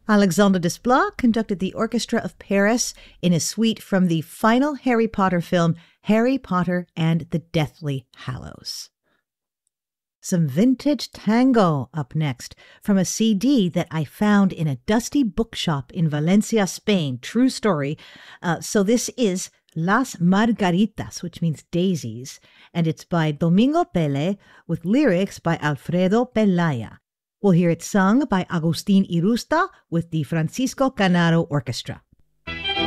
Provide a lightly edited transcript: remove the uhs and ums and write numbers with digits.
Alexandre Desplat conducted the Orchestra of Paris in a suite from the final Harry Potter film, Harry Potter and the Deathly Hallows. Some vintage tango up next from a CD that I found in a dusty bookshop in Valencia, Spain. True story. So this is Las Margaritas, which means daisies, and it's by Domingo Pele with lyrics by Alfredo Pelaya. We'll hear it sung by Agustin Irusta with the Francisco Canaro Orchestra.